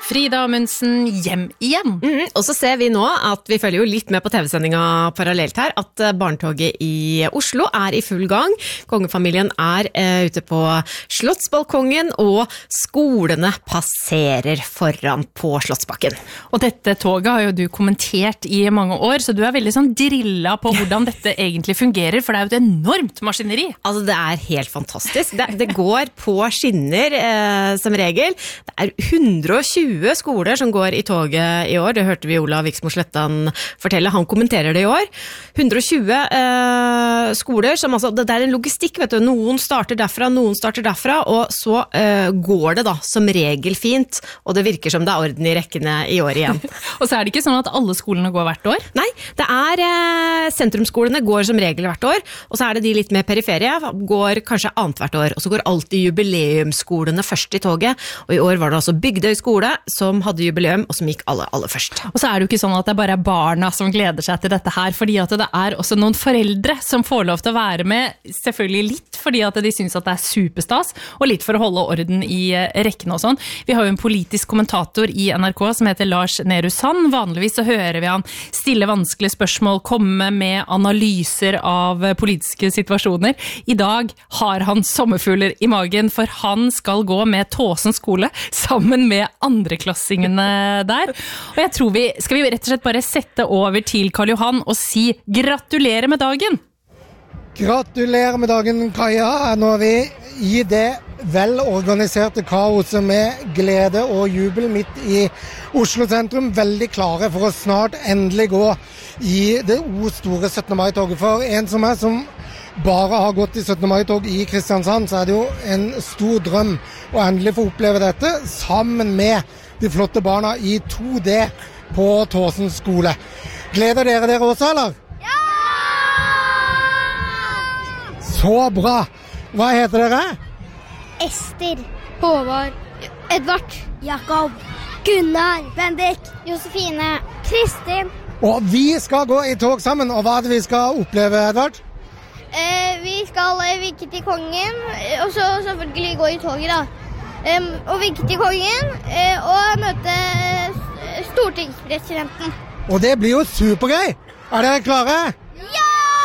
Frida Amundsen hjem igjen. Og så ser vi nå at vi følger jo litt med på TV-sendinga parallelt her, at barnetoget i Oslo er i full gang. Kongefamilien er ute på Slottsbalkongen, og skolene passerer foran på Slottsbakken. Og dette toget har jo du kommentert i mange år, så du er veldig sånn drillet på hvordan dette egentlig fungerer, for det er jo et enormt maskineri. Altså, det er helt fantastisk. Det går på skinner som regel. Det er 120 skoler som går i toget i år. Det hørte vi Olav Viksmo Slettan fortelle. Han kommenterer det i år. 120 skoler som altså, det er en logistikk, vet du. Noen starter derfra, og så går det da som regel fint, og det virker som det er orden i rekkene i år igjen. Og så er det ikke sånn at alle skolene går hvert år? Nei, det er sentrumsskolene går som regel hvert år, og så er det de litt mer periferie, går kanskje annet hvert år, og så går alltid jubileumsskolene først i toget, og i år var det altså Bygdøy skole som hadde jubileum, og som gikk aller først. Og så er det jo ikke sånn at det bare er barna som gleder seg til dette her, fordi at det er også noen foreldre som får lov til å være med, selvfølgelig litt fordi at de synes at det er superstas, og litt for å holde orden i rekkene og sånn. Vi har jo en politisk kommentator i NRK som heter Lars Nehru Sand. Vanligvis så hører vi han stille vanskelige spørsmål, komme med analyser av politiske situasjoner. I dag har han sommerfugler i magen, for han skal gå med Tåsen skole sammen med andreklassingene der. Og jeg tror skal vi rett og slett bare sette over til Karl Johan og si gratulerer med dagen. Gratulerer med dagen, Kaja. Nå er vi i det velorganiserte kaoset med glede og jubel midt i Oslo sentrum. Veldig klare for å snart endelig gå i det store 17. mai-toget. For en som er som bare har gått i 17. mai-tog i Kristiansand, så er det jo en stor drøm å endelig få oppleve dette sammen med de flotte barna i 2D på Tåsen skole. Gleder dere også, eller? Ja! Så bra! Hva heter dere? Ester, Håvard, Edvard, Jakob, Gunnar, Bendik, Josefine, Kristin. Og vi skal gå i tog sammen, og hva er det vi skal oppleve, Edvard? Vi skal vinke til kongen, og så selvfølgelig gå i toget da. Og vinke til kongen, og møte stortingspresidenten. Og det blir jo supergøy! Er dere klare?